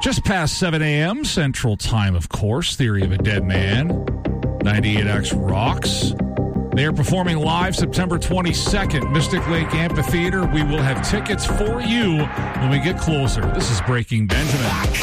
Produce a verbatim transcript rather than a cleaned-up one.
Just past seven a.m. Central Time, of course. Theory of a Dead Man. ninety-eight X rocks. They are performing live September twenty-second, Mystic Lake Amphitheater. We will have tickets for you when we get closer. This is Breaking Benjamin.